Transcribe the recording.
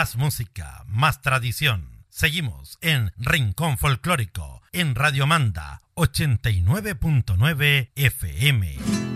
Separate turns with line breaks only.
Más música, más tradición. Seguimos en Rincón Folclórico, en Radio Manda 89.9 FM.